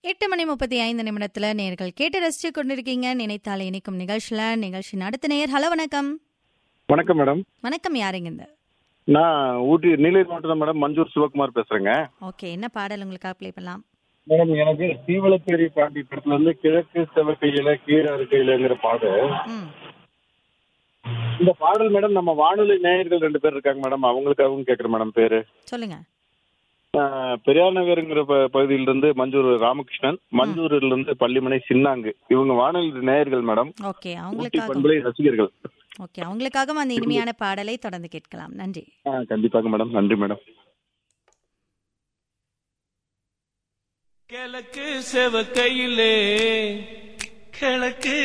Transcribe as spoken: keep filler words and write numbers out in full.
எட்டு மணி முப்பத்தி ஐந்து நிமிடத்துல நேர்கள் கேட்டு ரசிச்சு கொண்டிருக்கீங்க நினைத்தாலே இணைக்கும் நிகழ்ச்சியில. நிகழ்ச்சியின் அடுத்த நேயர். ஹலோ, வணக்கம். வணக்கம் மேடம். வணக்கம், யாருங்க இந்த? நான் ஊட்டி நீலகிரி மாவட்டம் மேடம், மஞ்சூர் சிவகுமார் பேசுறேங்க. ஓகே, என்ன பாடல் உங்களுக்காக ப்ளே பண்ணலாம்? மேடம், எனக்கு தீவளப்பேரி பாண்டி படத்துல இருந்து கிழக்கு செவக்கையில கீழே இருக்கையிலங்கிற பாடல். ம் இந்த பாடல் மேடம் நம்ம வானொலி நேயர்கள் ரெண்டு பேர் இருக்காங்க மேடம், அவங்களுக்காகவும் கேட்குறேன் மேடம். பேரு சொல்லுங்க. ஆஹ், பெரியார் நகருங்கிற ப- பகுதியிலிருந்து மஞ்சூர் ராமகிருஷ்ணன், மஞ்சூரில் இருந்து பள்ளிமனை சின்னாங்கு. இவங்க வானொலி நேயர்கள் மேடம், ஓகே, ஊட்டி அவங்களுக்காக. பண்பலை ரசிகர்கள். ஓகே, அவங்களுக்காகவும் அந்த இனிமையான பாடலை தொடர்ந்து கேட்கலாம். நன்றி. ஆஹ், கண்டிப்பாக மேடம். நன்றி மேடம். கிழக்கு செவக்கையிலே கிழக்கு